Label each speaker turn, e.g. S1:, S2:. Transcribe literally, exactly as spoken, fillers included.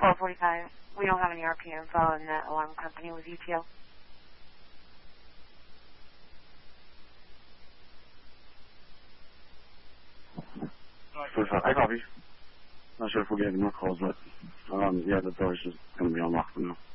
S1: twelve forty-five. We don't have any R P O info on that alarm company with U T L.
S2: I copy. Not sure if we're getting more calls, but um, yeah, the doors is going to be unlocked for now.